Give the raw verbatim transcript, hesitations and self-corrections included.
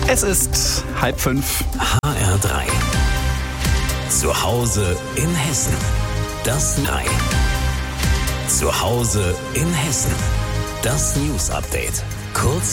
Es ist halb fünf. H R drei. Zu Hause in Hessen. Das drei. Zu Hause in Hessen. Das News Update. Kurz